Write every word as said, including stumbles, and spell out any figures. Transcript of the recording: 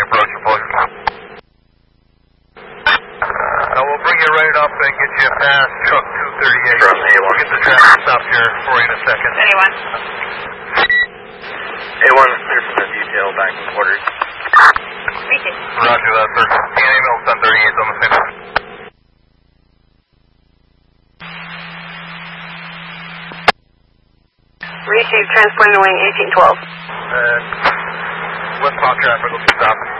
approach approach. Uh, we'll bring you right up and get you past truck two thirty-eight. We'll get the traffic stopped here for you in a second. anyone? A one, clear from the detail back in quarters. Reaching. Roger that, sir. T N A Mill ten thirty-eight on the same. Receive transporting wing eighteen twelve. Uh, westbound traffic will be stopping.